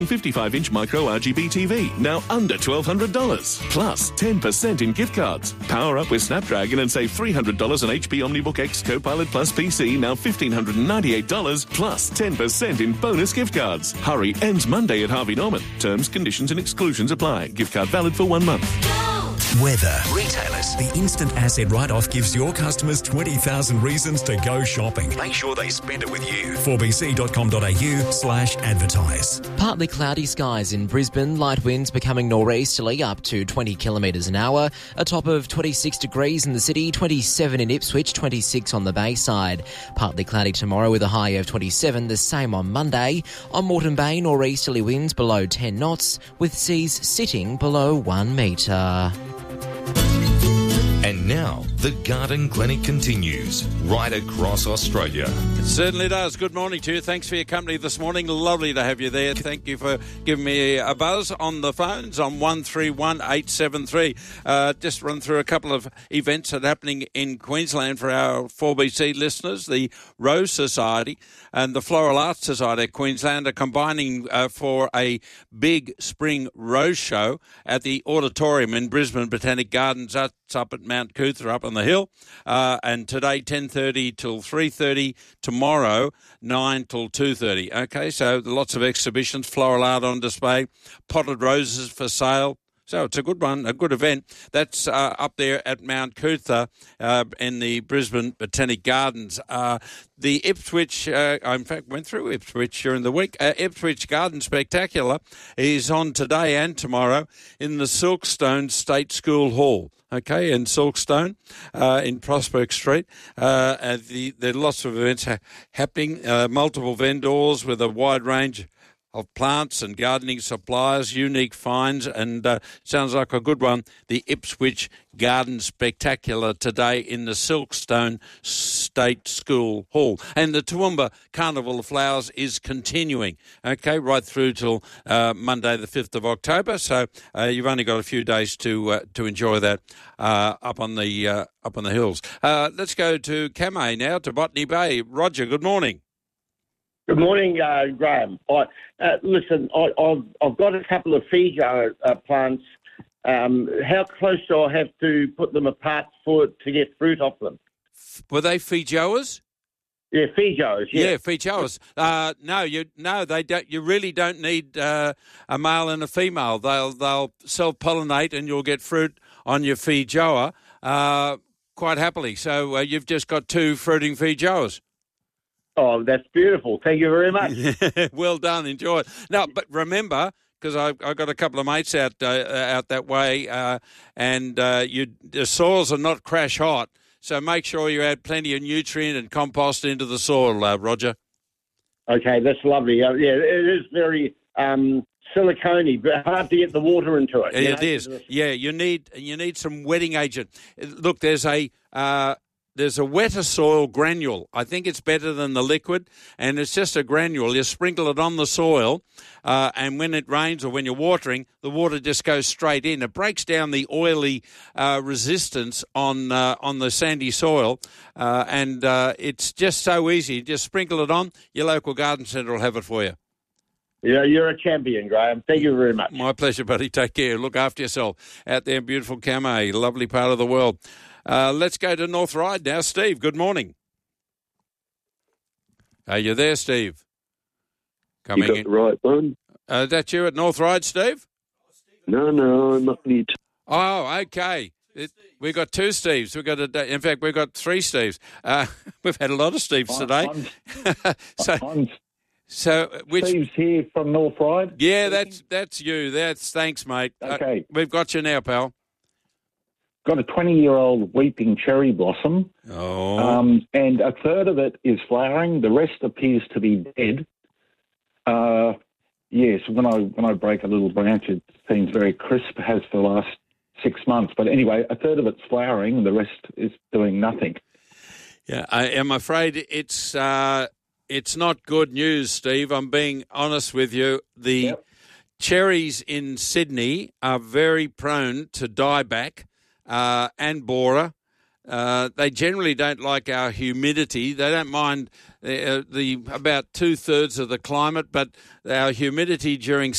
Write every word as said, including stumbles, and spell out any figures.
fifty-five inch micro R G B T V, now under twelve hundred dollars. Plus ten percent in gift cards. Power up with Snapdragon and save three hundred dollars on H P OmniBook X Copilot Plus P C, now one thousand five hundred ninety-eight dollars, plus ten percent in bonus gift cards. Hurry, ends Monday at Harvey Norman. Terms, conditions and exclusions apply. Gift card valid for one month. Weather. Retailers. The instant asset write-off gives your customers twenty thousand reasons to go shopping. Make sure they spend it with you. four b c dot com dot a u slash advertise. Partly cloudy skies in Brisbane, light winds becoming nor'easterly up to twenty kilometres an hour, a top of twenty-six degrees in the city, twenty-seven in Ipswich, twenty-six on the Bayside. Partly cloudy tomorrow with a high of twenty-seven, the same on Monday. On Moreton Bay, nor'easterly winds below ten knots, with seas sitting below one metre. And now, the Garden Clinic continues right across Australia. It certainly does. Good morning to you. Thanks for your company this morning. Lovely to have you there. Thank you for giving me a buzz on the phones on one three one eight seven three. Uh, just run through a couple of events that are happening in Queensland for our four B C listeners. The Rose Society and the Floral Arts Society of Queensland are combining uh, for a big spring rose show at the auditorium in Brisbane Botanic Gardens. That's up at Mount Cootha, up on the hill. Uh, and today, ten thirty till three thirty. Tomorrow, nine till two thirty. Okay, so lots of exhibitions, floral art on display, potted roses for sale. So it's a good one, a good event. That's uh, up there at Mount Cootha uh, in the Brisbane Botanic Gardens. Uh, the Ipswich, uh, I in fact went through Ipswich during the week. Uh, Ipswich Garden Spectacular is on today and tomorrow in the Silkstone State School Hall. Okay, in Silkstone, uh, in Prospect Street. Uh, and the, there are lots of events ha- happening, uh, multiple vendors with a wide range of plants and gardening supplies, unique finds, and uh, sounds like a good one. The Ipswich Garden Spectacular today in the Silkstone State School Hall. And the Toowoomba Carnival of Flowers is continuing, okay, right through till uh, Monday the fifth of October. So uh, you've only got a few days to uh, to enjoy that uh, up on the uh, up on the hills. Uh, let's go to Kamay now, to Botany Bay. Roger, good morning. Good morning, uh, Graham. I, uh, listen, I, I've, I've got a couple of Fijo uh, plants. Um, how close do I have to put them apart for to get fruit off them? Were they Fijoas? Yeah, Fijos. Yeah, yeah Fijoas. Uh, no, you no, they don't. You really don't need uh, a male and a female. They'll they'll self pollinate, and you'll get fruit on your Fijoa uh, quite happily. So uh, you've just got two fruiting Fijoas. Oh, that's beautiful. Thank you very much. Well done. Enjoy it. Now, but remember, because I've, I've got a couple of mates out uh, out that way, uh, and uh, you, the soils are not crash hot, so make sure you add plenty of nutrient and compost into the soil, uh, Roger. Okay, that's lovely. Uh, yeah, it is very um, silicone-y, but hard to get the water into it. It know? is. Yeah, you need you need some wetting agent. Look, there's a... Uh, There's a wetter soil granule. I think it's better than the liquid, and it's just a granule. You sprinkle it on the soil, uh, and when it rains or when you're watering, the water just goes straight in. It breaks down the oily uh, resistance on uh, on the sandy soil, uh, and uh, it's just so easy. Just sprinkle it on. Your local garden centre will have it for you. Yeah, you're a champion, Graham. Thank you very much. My pleasure, buddy. Take care. Look after yourself out there in beautiful Kamay, lovely part of the world. Uh, let's go to North Ryde now. Steve, good morning. Are you there, Steve? Coming you got in. the right one. Uh, that's you at North Ryde, Steve? No, no, I'm not near. T- oh, okay. It, we've got two Steves. We've got a, in fact, we've got three Steves. Uh, we've had a lot of Steves today. I'm, so, I'm so which Steve's here from North Ryde. Yeah, that's that's you. That's thanks, mate. Okay, uh, we've got you now, pal. Got a twenty-year-old weeping cherry blossom, oh. um, and a third of it is flowering. The rest appears to be dead. Uh, yes, when I when I break a little branch, it seems very crisp. Has for the last six months. But anyway, a third of it's flowering, and the rest is doing nothing. Yeah, I am afraid it's uh, it's not good news, Steve. I'm being honest with you. The Yep. cherries in Sydney are very prone to dieback. Uh, and borer, Uh, they generally don't like our humidity. They don't mind uh, the about two thirds of the climate, but our humidity during